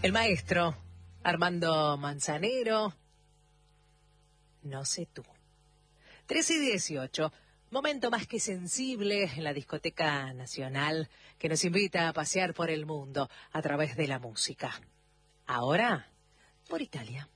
El maestro Armando Manzanero, no sé tú. 13:18, momento más que sensible en la discoteca nacional que nos invita a pasear por el mundo a través de la música. Ahora, por Italia.